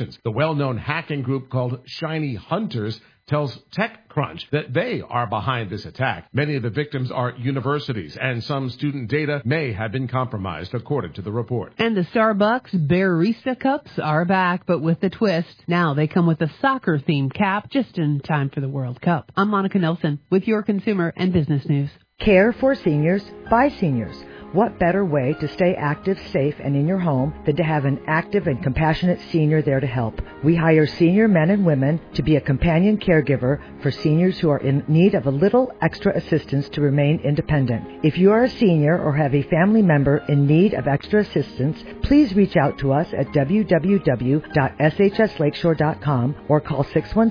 applications. The well-known hacking group called Shiny Hunters tells TechCrunch that they are behind this attack. Many of the victims are universities, and some student data may have been compromised, according to the report. And the Starbucks Barista Cups are back, but with the twist. Now they come with a soccer-themed cap just in time for the World Cup. I'm Monica Nelson with your consumer and business news. Care for seniors by seniors. What better way to stay active, safe, and in your home than to have an active and compassionate senior there to help? We hire senior men and women to be a companion caregiver for seniors who are in need of a little extra assistance to remain independent. If you are a senior or have a family member in need of extra assistance, please reach out to us at www.shslakeshore.com or call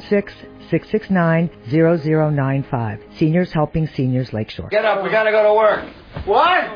616-669-0095. Seniors Helping Seniors Lakeshore. Get up, we gotta go to work. What?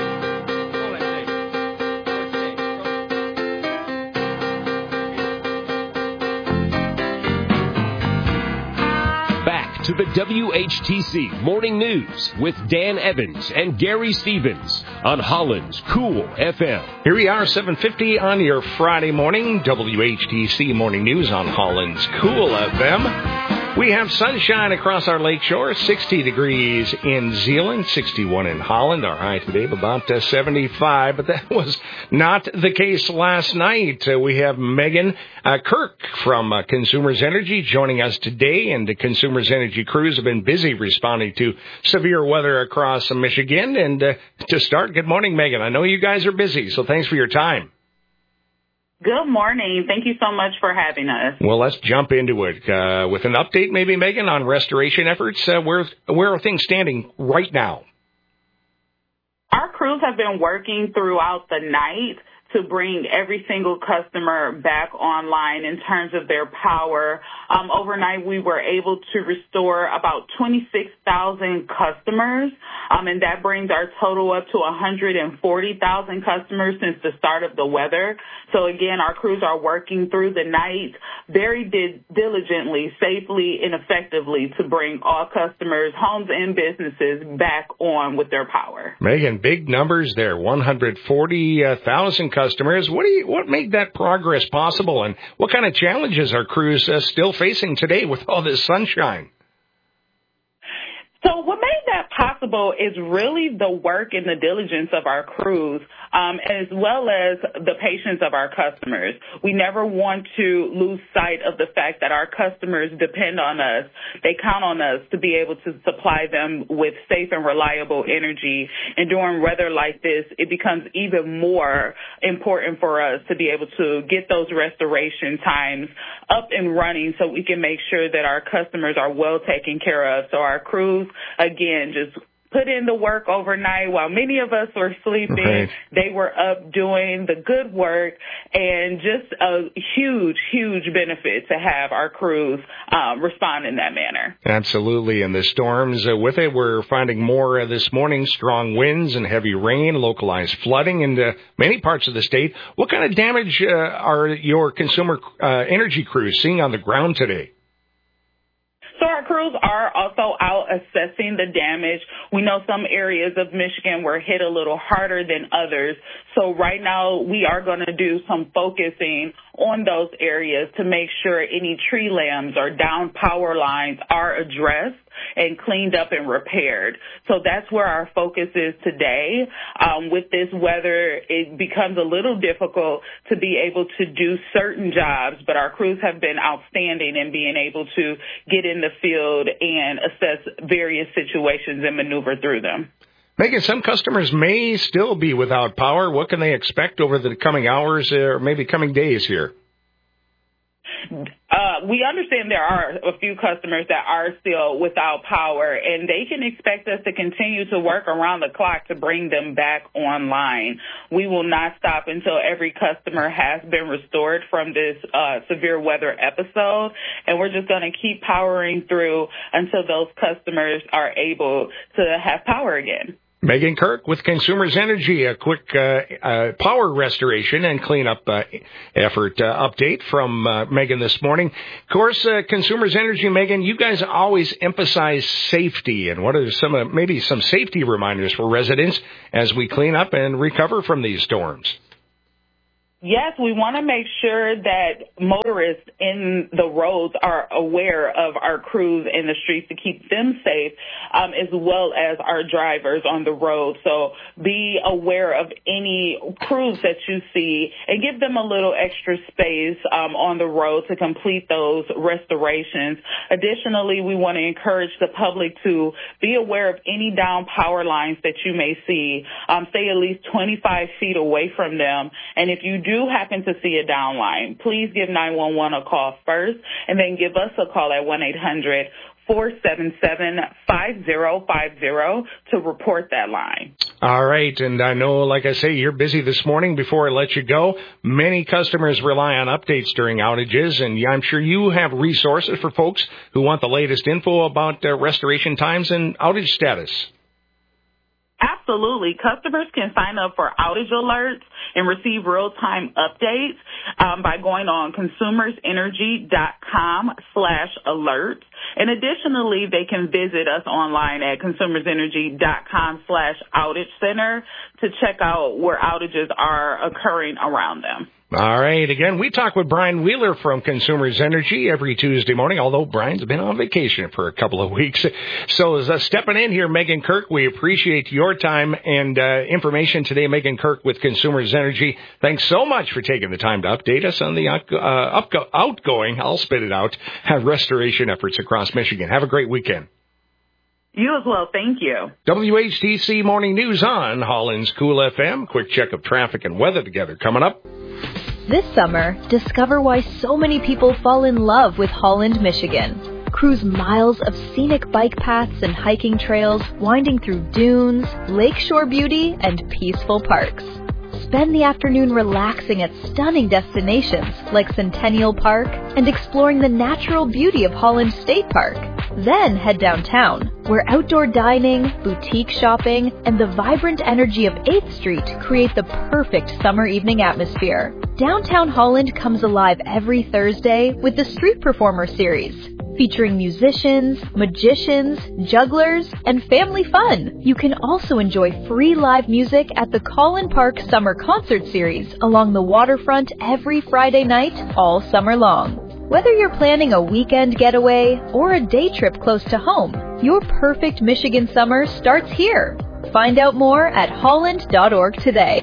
Back to the WHTC Morning News with Dan Evans and Gary Stevens on Holland's Cool FM. Here we are, 7:50 on your Friday morning. WHTC Morning News on Holland's Cool FM. We have sunshine across our lakeshore, 60 degrees in Zeeland, 61 in Holland. Our high today of about 75, but that was not the case last night. We have Megan Kirk from Consumers Energy joining us today, and the Consumers Energy crews have been busy responding to severe weather across Michigan. And to start, good morning, Megan. I know you guys are busy, so thanks for your time. Good morning. Thank you so much for having us. Well, let's jump into it with an update, maybe, Megan, on restoration efforts. Where are things standing right now? Our crews have been working throughout the night to bring every single customer back online in terms of their power. Overnight, we were able to restore about 26,000 customers, and that brings our total up to 140,000 customers since the start of the weather. So, again, our crews are working through the night very diligently, safely, and effectively to bring all customers, homes, and businesses back on with their power. Megan, big numbers there, 140,000 customers. What made that progress possible, and what kind of challenges are crews still facing today with all this sunshine? So what made that possible is really the work and the diligence of our crews, as well as the patience of our customers. We never want to lose sight of the fact that our customers depend on us. They count on us to be able to supply them with safe and reliable energy. And during weather like this, it becomes even more important for us to be able to get those restoration times up and running so we can make sure that our customers are well taken care of. So our crews, again, just put in the work overnight while many of us were sleeping. Right. They were up doing the good work, and just a huge, huge benefit to have our crews respond in that manner. Absolutely. And the storms with it, we're finding more this morning, strong winds and heavy rain, localized flooding in many parts of the state. What kind of damage are your consumer energy crews seeing on the ground today? So our crews are also out assessing the damage. We know some areas of Michigan were hit a little harder than others. So right now we are going to do some focusing on those areas to make sure any tree limbs or down power lines are addressed and cleaned up and repaired. So that's where our focus is today. With this weather, it becomes a little difficult to be able to do certain jobs, but our crews have been outstanding in being able to get in the field and assess various situations and maneuver through them. Megan, some customers may still be without power. What can they expect over the coming hours or maybe coming days here? We understand there are a few customers that are still without power, and they can expect us to continue to work around the clock to bring them back online. We will not stop until every customer has been restored from this severe weather episode, and we're just going to keep powering through until those customers are able to have power again. Megan Kirk with Consumers Energy, a quick power restoration and cleanup effort update from Megan this morning. Of course, Consumers Energy, Megan, you guys always emphasize safety. And what are some maybe some safety reminders for residents as we clean up and recover from these storms? Yes, we want to make sure that motorists in the roads are aware of our crews in the streets to keep them safe, as well as our drivers on the road. So be aware of any crews that you see and give them a little extra space on the road to complete those restorations. Additionally, we want to encourage the public to be aware of any down power lines that you may see. Stay at least 25 feet away from them. And if you do happen to see a down line, please give 911 a call first and then give us a call at 1-800-477-5050 to report that line. All right, and I know, like I say, you're busy this morning. Before I let you go, many customers rely on updates during outages, and I'm sure you have resources for folks who want the latest info about restoration times and outage status. Absolutely. Customers can sign up for outage alerts and receive real-time updates by going on consumersenergy.com/alerts. And additionally, they can visit us online at consumersenergy.com/outage center to check out where outages are occurring around them. All right. Again, we talk with Brian Wheeler from Consumers Energy every Tuesday morning, although Brian's been on vacation for a couple of weeks. So stepping in here, Megan Kirk, we appreciate your time and information today. Megan Kirk with Consumers Energy. Thanks so much for taking the time to update us on the outgoing, I'll spit it out, restoration efforts across Michigan. Have a great weekend. You as well. Thank you. WHTC Morning News on Holland's Cool FM. Quick check of traffic and weather together coming up. This summer, discover why so many people fall in love with Holland, Michigan. Cruise miles of scenic bike paths and hiking trails, winding through dunes, lakeshore beauty, and peaceful parks. Spend the afternoon relaxing at stunning destinations like Centennial Park and exploring the natural beauty of Holland State Park. Then head downtown, where outdoor dining, boutique shopping, and the vibrant energy of 8th Street create the perfect summer evening atmosphere. Downtown Holland comes alive every Thursday with the Street Performer Series, featuring musicians, magicians, jugglers, and family fun. You can also enjoy free live music at the Collin Park Summer Concert Series along the waterfront every Friday night all summer long. Whether you're planning a weekend getaway or a day trip close to home, your perfect Michigan summer starts here. Find out more at holland.org today.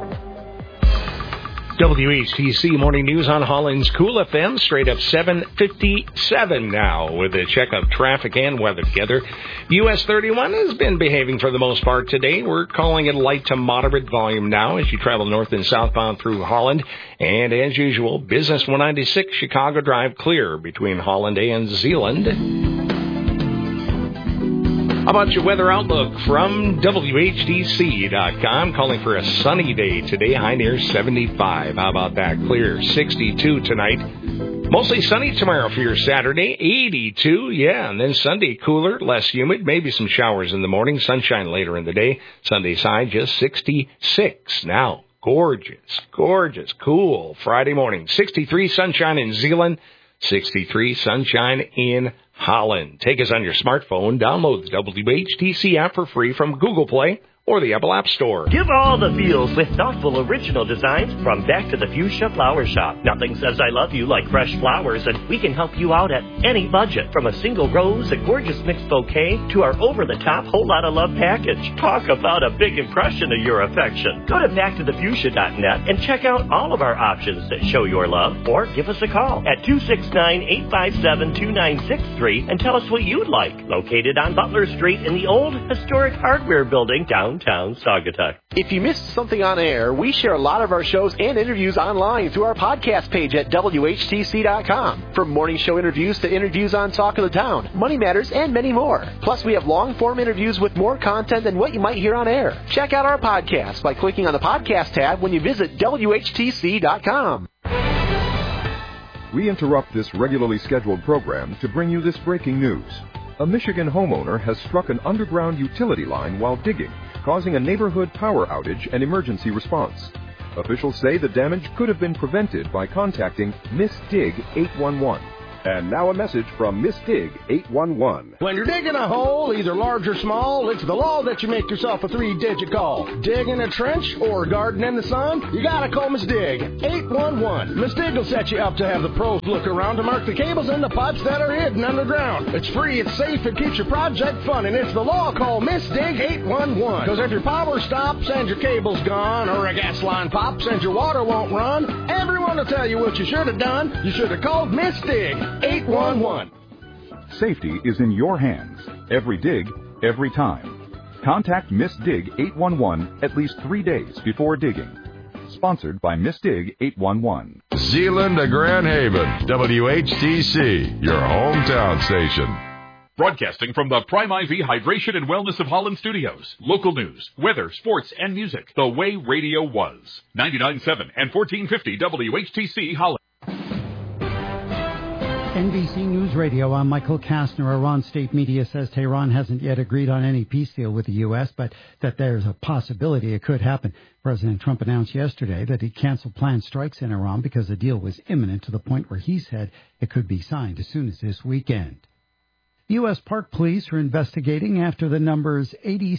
WHTC Morning News on Holland's Cool FM, straight up 7:57 now with a check of traffic and weather together. US 31 has been behaving for the most part today. We're calling it light to moderate volume now as you travel north and southbound through Holland. And as usual, Business 196 Chicago Drive clear between Holland and Zeeland. How about your weather outlook from WHTC.com? Calling for a sunny day today, high near 75. How about that? Clear 62 tonight. Mostly sunny tomorrow for your Saturday, 82. Yeah, and then Sunday cooler, less humid, maybe some showers in the morning, sunshine later in the day. Sunday's high just 66. Now, gorgeous, cool Friday morning. 63 sunshine in Zeeland, 63 sunshine in Holland. Take us on your smartphone. Download the WHTC app for free from Google Play or the Apple App Store. Give all the feels with thoughtful original designs from Back to the Fuchsia Flower Shop. Nothing says I love you like fresh flowers, and we can help you out at any budget. From a single rose, a gorgeous mixed bouquet, to our over-the-top whole lot of love package. Talk about a big impression of your affection. Go to backtothefuchsia.net and check out all of our options that show your love, or give us a call at 269-857-2963 and tell us what you'd like. Located on Butler Street in the old historic hardware building downtown Saugatuck. If you missed something on air, we share a lot of our shows and interviews online through our podcast page at WHTC.com. From morning show interviews to interviews on Talk of the Town, Money Matters, and many more. Plus, we have long-form interviews with more content than what you might hear on air. Check out our podcast by clicking on the podcast tab when you visit WHTC.com. We interrupt this regularly scheduled program to bring you this breaking news. A Michigan homeowner has struck an underground utility line while digging, causing a neighborhood power outage and emergency response. Officials say the damage could have been prevented by contacting Miss Dig 811. And now a message from Miss Dig 811. When you're digging a hole, either large or small, it's the law that you make yourself a 3-digit call. Digging a trench or garden in the sun, you gotta call Miss Dig 811. Miss Dig will set you up to have the pros look around to mark the cables and the pipes that are hidden underground. It's free, it's safe, it keeps your project fun, and it's the law. Call Miss Dig 811. Because if your power stops and your cable's gone, or a gas line pops and your water won't run, everyone will tell you what you should have done. You should have called Miss Dig 811. Safety is in your hands. Every dig, every time. Contact Miss Dig 811 at least 3 days before digging. Sponsored by Miss Dig 811. Zeeland to Grand Haven, WHTC, your hometown station. Broadcasting from the Prime IV Hydration and Wellness of Holland Studios. Local news, weather, sports, and music. The way radio was. 99.7 and 1450 WHTC Holland. NBC News Radio, I'm Michael Kastner. Iran state media says Tehran hasn't yet agreed on any peace deal with the U.S., but that there's a possibility it could happen. President Trump announced yesterday that he'd cancel planned strikes in Iran because the deal was imminent, to the point where he said it could be signed as soon as this weekend. U.S. Park Police are investigating after the numbers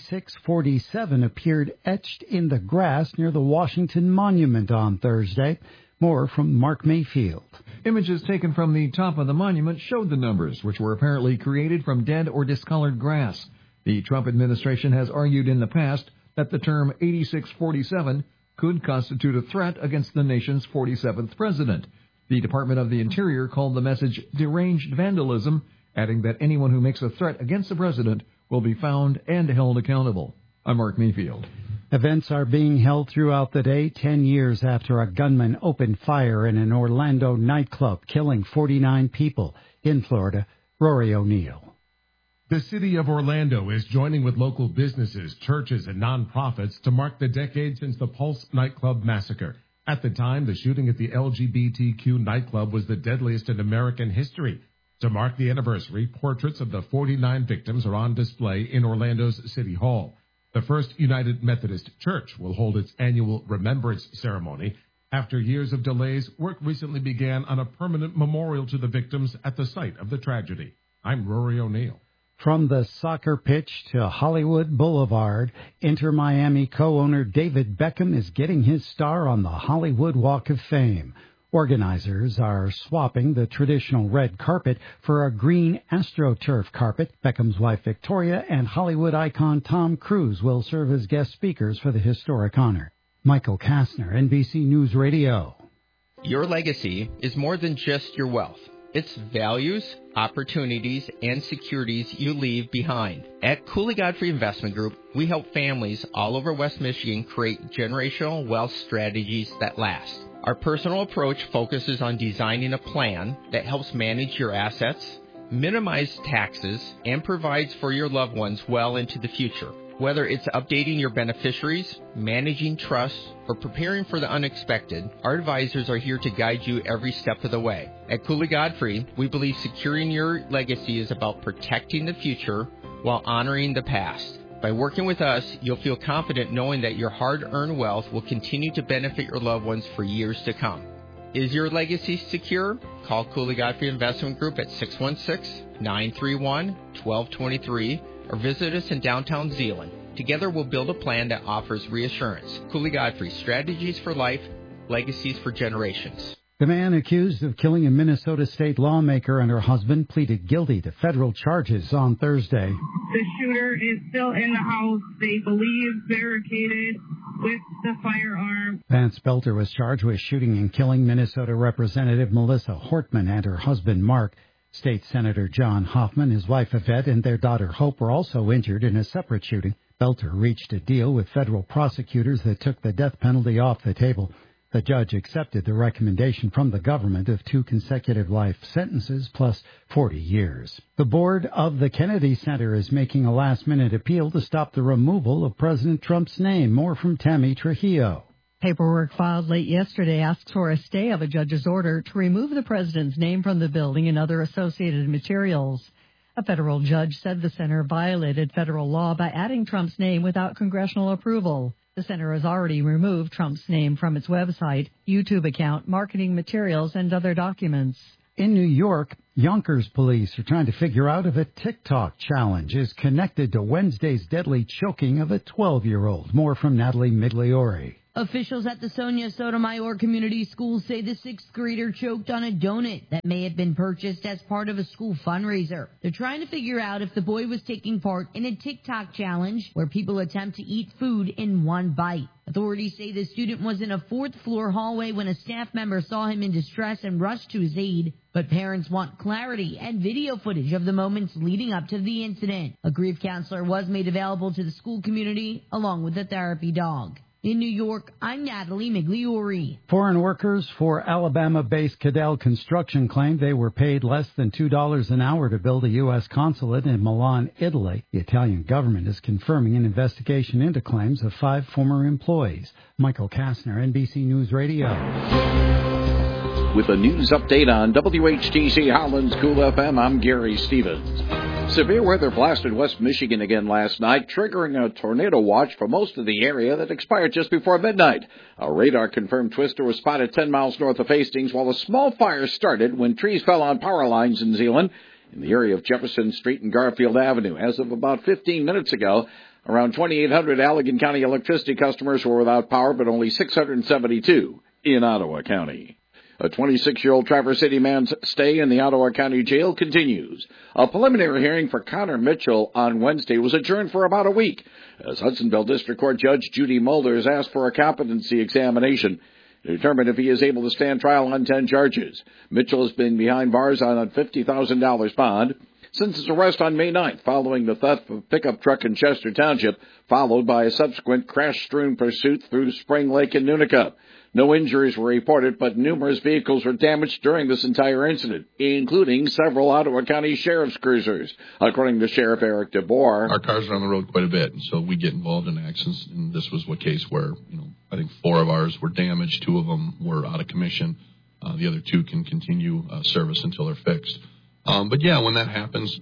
8647 appeared etched in the grass near the Washington Monument on Thursday. More from Mark Mayfield. Images taken from the top of the monument showed the numbers, which were apparently created from dead or discolored grass. The Trump administration has argued in the past that the term 8647 could constitute a threat against the nation's 47th president. The Department of the Interior called the message deranged vandalism, adding that anyone who makes a threat against the president will be found and held accountable. I'm Mark Mayfield. Events are being held throughout the day, 10 years after a gunman opened fire in an Orlando nightclub, killing 49 people. In Florida, Rory O'Neill. The city of Orlando is joining with local businesses, churches, and nonprofits to mark the decade since the Pulse nightclub massacre. At the time, the shooting at the LGBTQ nightclub was the deadliest in American history. To mark the anniversary, portraits of the 49 victims are on display in Orlando's City Hall. The First United Methodist Church will hold its annual remembrance ceremony. After years of delays, work recently began on a permanent memorial to the victims at the site of the tragedy. I'm Rory O'Neill. From the soccer pitch to Hollywood Boulevard, Inter Miami co-owner David Beckham is getting his star on the Hollywood Walk of Fame. Organizers are swapping the traditional red carpet for a green AstroTurf carpet. Beckham's wife Victoria and Hollywood icon Tom Cruise will serve as guest speakers for the historic honor. Michael Kastner, NBC News Radio. Your legacy is more than just your wealth. It's values, opportunities, and securities you leave behind. At Cooley Godfrey Investment Group, we help families all over West Michigan create generational wealth strategies that last. Our personal approach focuses on designing a plan that helps manage your assets, minimize taxes, and provides for your loved ones well into the future. Whether it's updating your beneficiaries, managing trusts, or preparing for the unexpected, our advisors are here to guide you every step of the way. At Cooley Godfrey, we believe securing your legacy is about protecting the future while honoring the past. By working with us, you'll feel confident knowing that your hard-earned wealth will continue to benefit your loved ones for years to come. Is your legacy secure? Call Cooley Godfrey Investment Group at 616-931-1223 or visit us in downtown Zeeland. Together we'll build a plan that offers reassurance. Cooley Godfrey, strategies for life, legacies for generations. The man accused of killing a Minnesota state lawmaker and her husband pleaded guilty to federal charges on Thursday. The shooter is still in the house, they believe barricaded with the firearm. Vance Belter was charged with shooting and killing Minnesota Representative Melissa Hortman and her husband Mark. State Senator John Hoffman, his wife Yvette, and their daughter Hope were also injured in a separate shooting. Belter reached a deal with federal prosecutors that took the death penalty off the table. The judge accepted the recommendation from the government of 2 consecutive life sentences plus 40 years. The board of the Kennedy Center is making a last-minute appeal to stop the removal of President Trump's name. More from Tammy Trujillo. Paperwork filed late yesterday asks for a stay of a judge's order to remove the president's name from the building and other associated materials. A federal judge said the center violated federal law by adding Trump's name without congressional approval. The center has already removed Trump's name from its website, YouTube account, marketing materials, and other documents. In New York, Yonkers police are trying to figure out if a TikTok challenge is connected to Wednesday's deadly choking of a 12-year-old. More from Natalie Migliori. Officials at the Sonia Sotomayor Community School say the sixth grader choked on a donut that may have been purchased as part of a school fundraiser. They're trying to figure out if the boy was taking part in a TikTok challenge where people attempt to eat food in one bite. Authorities say the student was in a fourth-floor hallway when a staff member saw him in distress and rushed to his aid. But parents want clarity and video footage of the moments leading up to the incident. A grief counselor was made available to the school community along with a therapy dog. In New York, I'm Natalie Migliori. Foreign workers for Alabama-based Cadell Construction claimed they were paid less than $2 an hour to build a U.S. consulate in Milan, Italy. The Italian government is confirming an investigation into claims of 5 former employees. Michael Kastner, NBC News Radio. With a news update on WHTC Holland's Cool FM, I'm Gary Stevens. Severe weather blasted West Michigan again last night, triggering a tornado watch for most of the area that expired just before midnight. A radar-confirmed twister was spotted 10 miles north of Hastings, while a small fire started when trees fell on power lines in Zeeland in the area of Jefferson Street and Garfield Avenue. As of about 15 minutes ago, around 2,800 Allegan County electricity customers were without power, but only 672 in Ottawa County. A 26-year-old Traverse City man's stay in the Ottawa County Jail continues. A preliminary hearing for Connor Mitchell on Wednesday was adjourned for about a week, as Hudsonville District Court Judge Judy Mulder has asked for a competency examination to determine if he is able to stand trial on 10 charges. Mitchell has been behind bars on a $50,000 bond since his arrest on May 9th, following the theft of a pickup truck in Chester Township, followed by a subsequent crash-strewn pursuit through Spring Lake in Nunavut. No injuries were reported, but numerous vehicles were damaged during this entire incident, including several Ottawa County Sheriff's cruisers, according to Sheriff Eric DeBoer. Our cars are on the road quite a bit, and so we get involved in accidents, and this was a case where, I think 4 of ours were damaged, 2 of them were out of commission. The other 2 can continue service until they're fixed. But yeah, when that happens,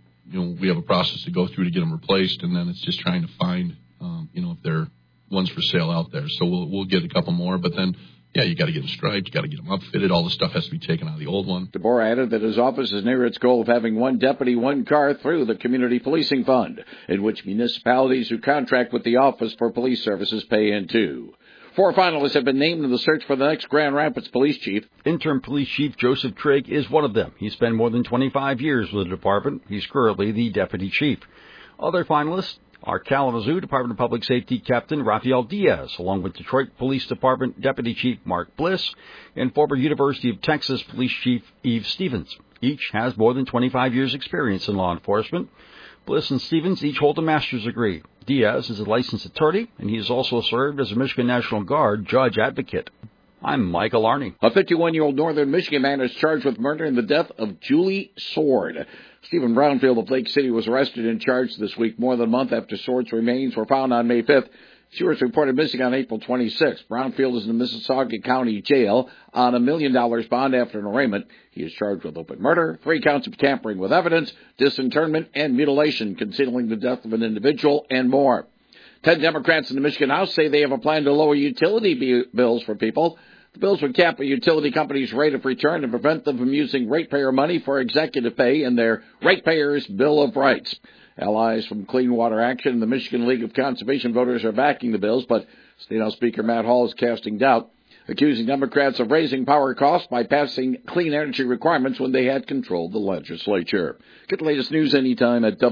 we have a process to go through to get them replaced, and then it's just trying to find, if they're ones for sale out there. So we'll get a couple more, but then, you got to get them striped, you got to get them upfitted. All the stuff has to be taken out of the old one. DeBoer added that his office is near its goal of having 1 deputy, 1 car through the Community Policing Fund, in which municipalities who contract with the Office for Police Services pay into. 4 finalists have been named in the search for the next Grand Rapids police chief. Interim Police Chief Joseph Trigg is one of them. He spent more than 25 years with the department. He's currently the deputy chief. Other finalists are Kalamazoo Department of Public Safety Captain Rafael Diaz, along with Detroit Police Department Deputy Chief Mark Bliss, and former University of Texas Police Chief Eve Stevens. Each has more than 25 years' experience in law enforcement. Bliss and Stevens each hold a master's degree. Diaz is a licensed attorney, and he has also served as a Michigan National Guard judge advocate. I'm Michael Arney. A 51-year-old Northern Michigan man is charged with murder in the death of Julie Sword. Stephen Brownfield of Lake City was arrested and charged this week, more than a month after Sword's remains were found on May 5th. She was reported missing on April 26th. Brownfield is in the Mississauga County Jail on $1 million bond after an arraignment. He is charged with open murder, 3 counts of tampering with evidence, disinterment, and mutilation, concealing the death of an individual, and more. 10 Democrats in the Michigan House say they have a plan to lower utility bills for people. The bills would cap a utility company's rate of return and prevent them from using ratepayer money for executive pay in their Ratepayers' Bill of Rights. Allies from Clean Water Action and the Michigan League of Conservation Voters are backing the bills, but State House Speaker Matt Hall is casting doubt, accusing Democrats of raising power costs by passing clean energy requirements when they had controlled the legislature. Get the latest news anytime at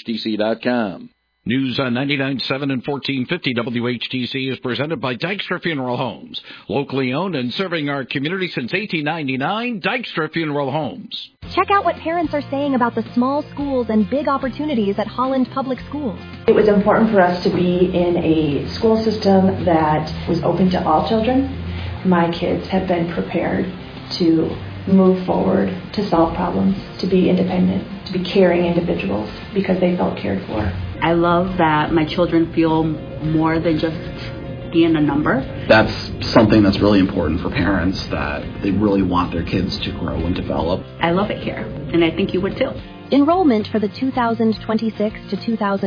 WHTC.com. News on 99.7 and 1450 WHTC is presented by Dykstra Funeral Homes. Locally owned and serving our community since 1899, Dykstra Funeral Homes. Check out what parents are saying about the small schools and big opportunities at Holland Public Schools. It was important for us to be in a school system that was open to all children. My kids have been prepared to move forward, to solve problems, to be independent, to be caring individuals because they felt cared for. I love that my children feel more than just being a number. That's something that's really important for parents, that they really want their kids to grow and develop. I love it here, and I think you would too. Enrollment for the 2026 to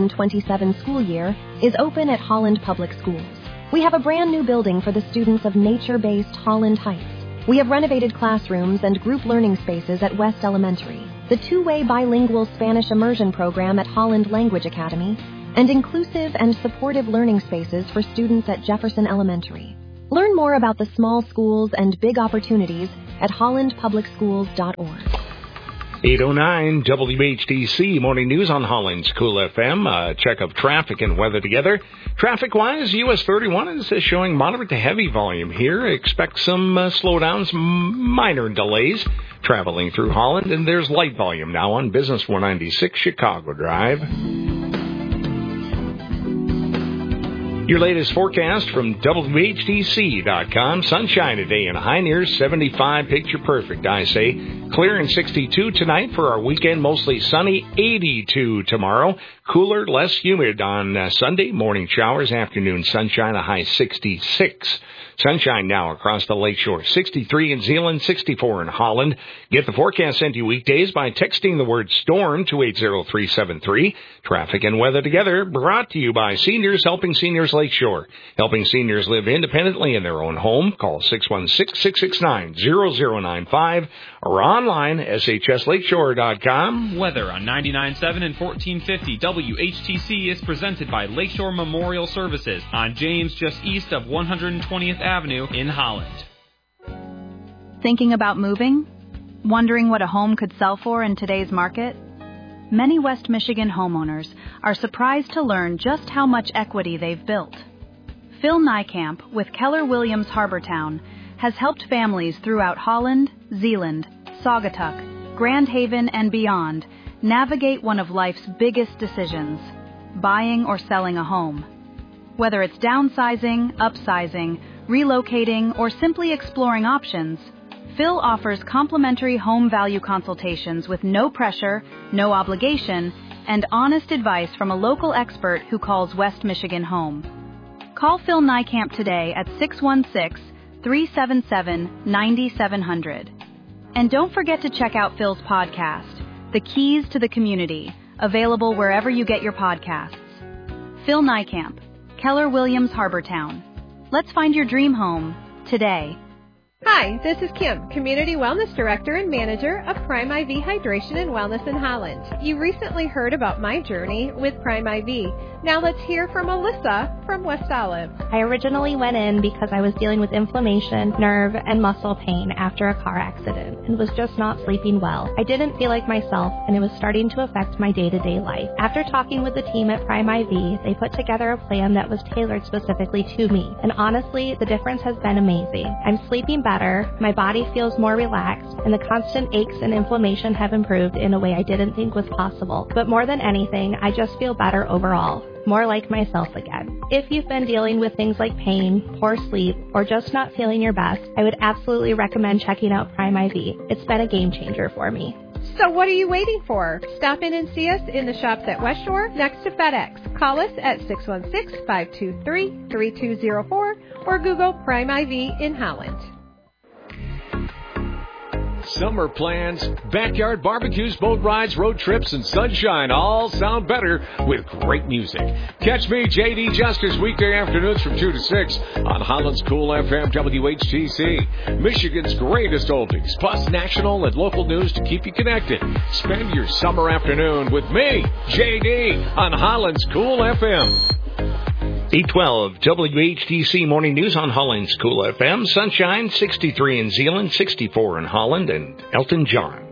2027 school year is open at Holland Public Schools. We have a brand new building for the students of nature-based Holland Heights, We have renovated classrooms and group learning spaces at West Elementary, the two-way bilingual Spanish immersion program at Holland Language Academy, and inclusive and supportive learning spaces for students at Jefferson Elementary. Learn more about the small schools and big opportunities at hollandpublicschools.org. 809 WHTC Morning News on Holland's Cool FM. A check of traffic and weather together. Traffic-wise, US 31 is showing moderate to heavy volume here. Expect some slowdowns, minor delays traveling through Holland. And there's light volume now on Business 196 Chicago Drive. Your latest forecast from WHTC.com. Sunshine today and a high near 75. Picture perfect, I say. Clear and 62 tonight for our weekend. Mostly sunny. 82 tomorrow. Cooler, less humid on Sunday. Morning showers, afternoon sunshine, a high 66. Sunshine now across the lakeshore. 63 in Zeeland, 64 in Holland. Get the forecast sent to you weekdays by texting the word storm to 80373. Traffic and weather together brought to you by Seniors Helping Seniors Lakeshore. Helping seniors live independently in their own home. Call 616-669-0095 or online, shslakeshore.com. Weather on 99.7 and 1450 WHTC is presented by Lakeshore Memorial Services on James, just east of 120th Avenue in Holland. Thinking about moving? Wondering what a home could sell for in today's market? Many West Michigan homeowners are surprised to learn just how much equity they've built. Phil Niekamp with Keller Williams Harbortown has helped families throughout Holland, Zeeland, Saugatuck, Grand Haven, and beyond navigate one of life's biggest decisions, buying or selling a home. Whether it's downsizing, upsizing, relocating, or simply exploring options, Phil offers complimentary home value consultations with no pressure, no obligation, and honest advice from a local expert who calls West Michigan home. Call Phil Niekamp today at 616-377-9700. And don't forget to check out Phil's podcast, The Keys to the Community, available wherever you get your podcasts. Phil Niekamp, Keller Williams Harbortown. Let's find your dream home today. Hi, this is Kim, Community Wellness Director and Manager of Prime IV Hydration and Wellness in Holland. You recently heard about my journey with Prime IV. Now let's hear from Alyssa from West Olive. I originally went in because I was dealing with inflammation, nerve, and muscle pain after a car accident and was just not sleeping well. I didn't feel like myself and it was starting to affect my day-to-day life. After talking with the team at Prime IV, they put together a plan that was tailored specifically to me. And honestly, the difference has been amazing. I'm sleeping better, my body feels more relaxed, and the constant aches and inflammation have improved in a way I didn't think was possible. But more than anything, I just feel better overall. More like myself again. If you've been dealing with things like pain, poor sleep, or just not feeling your best, I would absolutely recommend checking out Prime IV. It's been a game changer for me. So what are you waiting for? Stop in and see us in the shops at West Shore next to FedEx. Call us at 616-523-3204 or Google Prime IV in Holland. Summer plans, backyard barbecues, boat rides, road trips, and sunshine all sound better with great music. Catch me, J.D. Justice, weekday afternoons from 2 to 6 on Holland's Cool FM WHTC. Michigan's greatest oldies, plus national and local news to keep you connected. Spend your summer afternoon with me, J.D., on Holland's Cool FM. 812 WHTC Morning News on Holland's Cool FM. Sunshine, 63 in Zeeland, 64 in Holland, and Elton John.